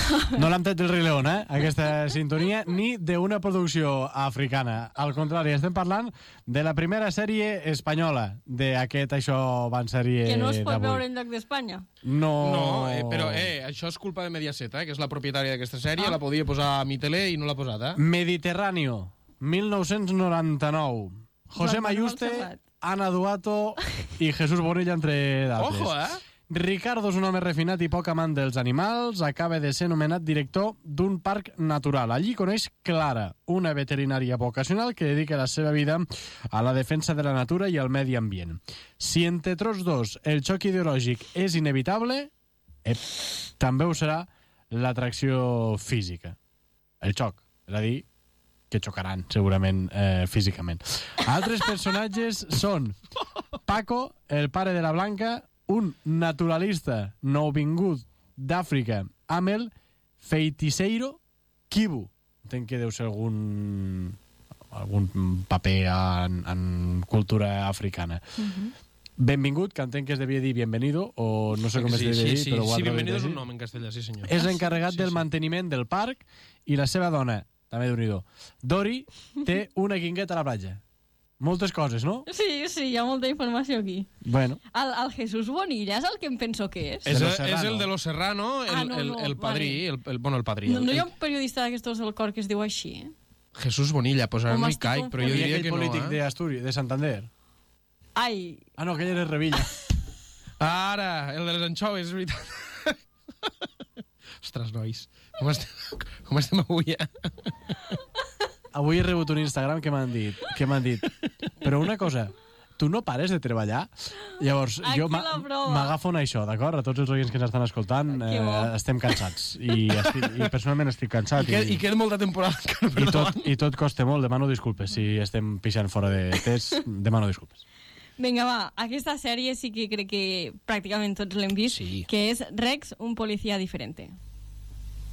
No l'hem tret del Rei León, aquesta sintonia, ni d'una producció africana. Al contrari, estem parlant de la primera sèrie espanyola d'aquest Això va en sèrie Que no es pot d'avui. veure en lloc d'Espanya. No, però això és culpa de Mediaset, que és la propietària d'aquesta sèrie. La podia posar a mi tele i no l'ha posat, Mediterráneo, 1999. José Joan Manuel Mayuste, Serrat. Ana Duato i Jesús Bonilla, entre d'altres. Ojo, Ricardo és un home refinat i poc amant dels animals. Acaba de ser nomenat director d'un parc natural. Allí coneix Clara, una veterinària vocacional que dedica la seva vida a la defensa de la natura i al medi ambient. Si entre tots dos el xoc ideològic és inevitable, també ho serà l'atracció física. El xoc, és a dir, que xocaran segurament físicament. Altres personatges són Paco, el pare de la Blanca, un naturalista nouvingut d'Àfrica amb el feiticeiro Kibu. Entenc que deu ser algun paper en cultura africana. Benvingut, que entenc que es devia dir bienvenido, o no sé com es devia dir, però ho Sí, ha bienvenido és traduït un nom en castellà, sí senyor. és l'encarregat del manteniment del parc i la seva dona, també d'unido, Dori, té una guingueta a la platja. Moltes coses, no? Sí, hi ha molta informació aquí. Bueno, El Jesús Bonilla és el que em penso que és. És de Lo Serrano. el de Lo Serrano, el padrí, el padrí. No hi ha un periodista d'aquestos del cor que es diu així, Jesús Bonilla, pues ara Com no hi estic caic, però jo hi havia diria aquell que no. polític d'Astúries, de Santander. Ai, Ah, no, aquell era Revilla. Ara, el de les anxoves, és veritat. Ostres, nois, com estem avui, Avui he rebut un Instagram que m'han dit, però una cosa, tu no pares de treballar? Llavors, Aquí jo la prova. m'agafo en això, d'acord? A tots els oients que ens estan escoltant, Que bo. estem cansats. I personalment estic cansat. I queda molta temporada encara per davant. I tot costa molt. Demano disculpes si estem pixant fora de test. Demano disculpes. vinga, va, aquesta sèrie sí que crec que pràcticament tots l'hem vist, Sí. que és Rex, un policia diferente.